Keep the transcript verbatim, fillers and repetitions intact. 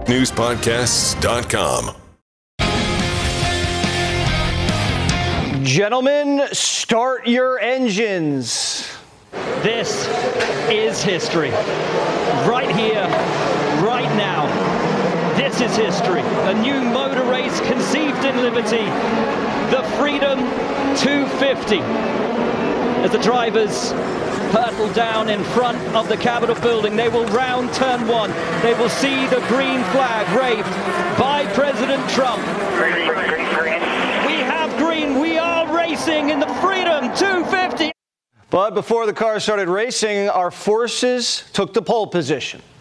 news podcasts dot com. Gentlemen, start your engines. This is history. Right here, right now. This is history. A new motor race conceived in Liberty. The Freedom two fifty. As the drivers hurtle down in front of the Capitol building, they will round turn one. They will see the green flag waved by President Trump. Green, green, green. We have green. We are racing in the Freedom two fifty. But before the car started racing, our forces took the pole position.